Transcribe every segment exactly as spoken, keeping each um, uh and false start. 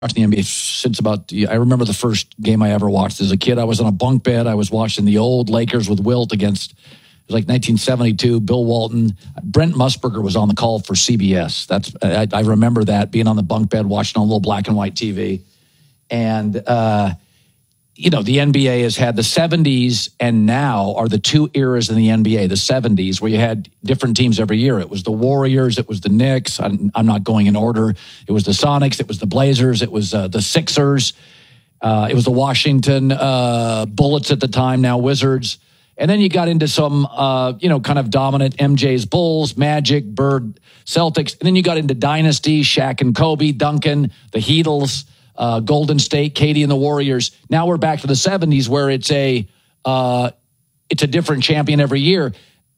watching the N B A since about, I remember the first game I ever watched as a kid. I was on a bunk bed. I was watching the old Lakers with Wilt against, it was like nineteen seventy-two, Bill Walton. Brent Musburger was on the call for C B S. That's I, I remember that, being on the bunk bed, watching on a little black and white T V. And, uh, you know, the N B A has had the seventies and now are the two eras in the N B A. The seventies, where you had different teams every year. It was the Warriors. It was the Knicks. I'm, I'm not going in order. It was the Sonics. It was the Blazers. It was uh, the Sixers. Uh, it was the Washington uh, Bullets at the time, now Wizards. And then you got into some, uh, you know, kind of dominant M J's Bulls, Magic, Bird, Celtics. And then you got into dynasty, Shaq and Kobe, Duncan, the Heatles, Uh, Golden State, Katie and the Warriors. Now we're back to the seventies, where it's a uh, it's a different champion every year.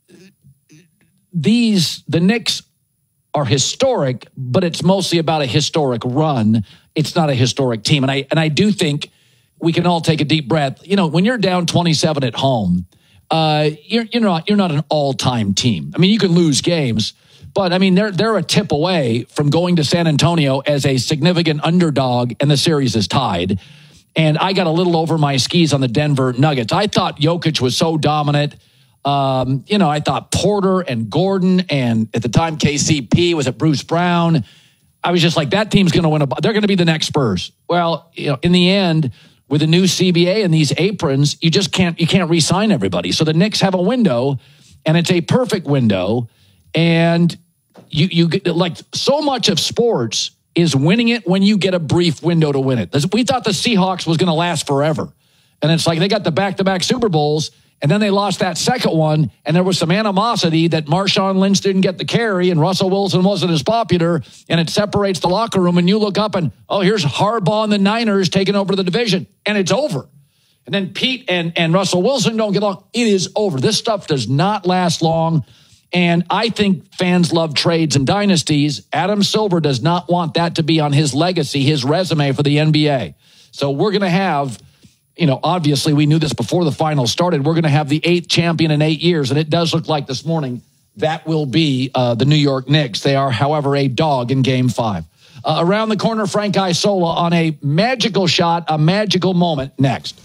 These the Knicks are historic, but it's mostly about a historic run. It's not a historic team, and I and I do think we can all take a deep breath. You know, when you're down twenty-seven at home, uh, you're you're not you're not an all-time team. I mean, you can lose games. But, I mean, they're they're a tip away from going to San Antonio as a significant underdog, and the series is tied. And I got a little over my skis on the Denver Nuggets. I thought Jokic was so dominant. Um, you know, I thought Porter and Gordon, and at the time K C P, was it Bruce Brown? I was just like, that team's going to win. A, they're going to be the next Spurs. Well, you know, in the end, with the new C B A and these aprons, you just can't you can't re-sign everybody. So the Knicks have a window, and it's a perfect window. And you, you like so much of sports is winning it when you get a brief window to win it. We thought the Seahawks was going to last forever. And it's like they got the back-to-back Super Bowls, and then they lost that second one, and there was some animosity that Marshawn Lynch didn't get the carry, and Russell Wilson wasn't as popular, and it separates the locker room, and you look up and, oh, here's Harbaugh and the Niners taking over the division, and it's over. And then Pete and, and Russell Wilson don't get along. It is over. This stuff does not last long. And I think fans love trades and dynasties. Adam Silver does not want that to be on his legacy, his resume for the N B A. So we're going to have, you know, obviously we knew this before the finals started. We're going to have the eighth champion in eight years. And it does look like this morning that will be uh, the New York Knicks. They are, however, a dog in game five. Uh, around the corner, Frank Isola on a magical shot, a magical moment next.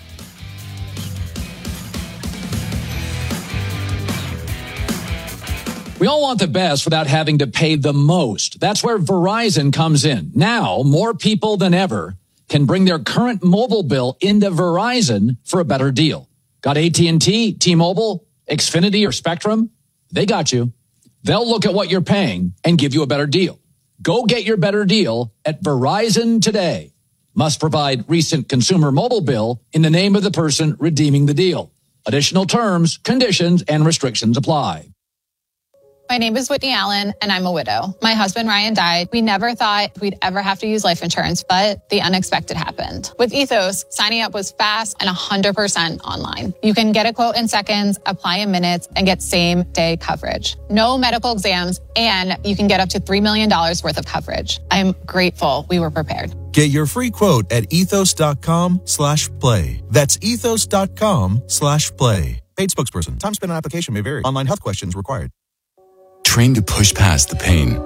We all want the best without having to pay the most. That's where Verizon comes in. Now, more people than ever can bring their current mobile bill into Verizon for a better deal. Got A T and T, T-Mobile, Xfinity, or Spectrum? They got you. They'll look at what you're paying and give you a better deal. Go get your better deal at Verizon today. Must provide recent consumer mobile bill in the name of the person redeeming the deal. Additional terms, conditions, and restrictions apply. My name is Whitney Allen, and I'm a widow. My husband, Ryan, died. We never thought we'd ever have to use life insurance, but the unexpected happened. With Ethos, signing up was fast and one hundred percent online. You can get a quote in seconds, apply in minutes, and get same-day coverage. No medical exams, and you can get up to three million dollars worth of coverage. I'm grateful we were prepared. Get your free quote at ethos.com slash play. That's ethos.com slash play. Paid spokesperson. Time spent on application may vary. Online health questions required. Trained to push past the pain.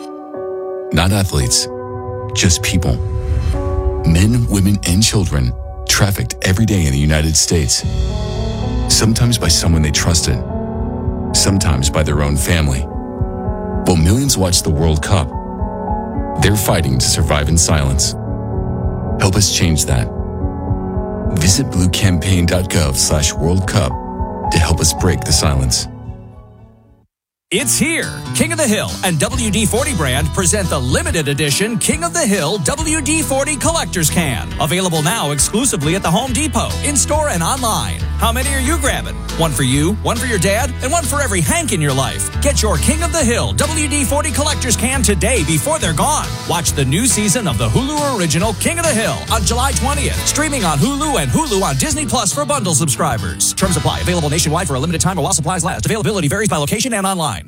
Not athletes, just people. Men, women, and children trafficked every day in the United States. Sometimes by someone they trusted, sometimes by their own family. While millions watch the World Cup, they're fighting to survive in silence. Help us change that. Visit bluecampaign.gov slash World Cup to help us break the silence. It's here. King of the Hill and W D forty brand present the limited edition King of the Hill W D forty Collector's Can. Available now exclusively at the Home Depot, in-store and online. How many are you grabbing? One for you, one for your dad, and one for every Hank in your life. Get your King of the Hill W D forty Collector's Can today before they're gone. Watch the new season of the Hulu original King of the Hill on July twentieth. Streaming on Hulu and Hulu on Disney Plus for bundle subscribers. Terms apply. Available nationwide for a limited time or while supplies last. Availability varies by location and online.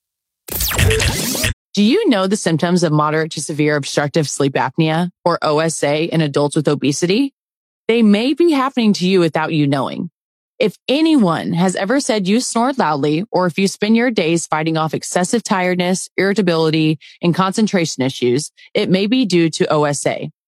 Do you know the symptoms of moderate to severe obstructive sleep apnea, or O S A, in adults with obesity? They may be happening to you without you knowing. If anyone has ever said you snore loudly, or if you spend your days fighting off excessive tiredness, irritability, and concentration issues, it may be due to O S A.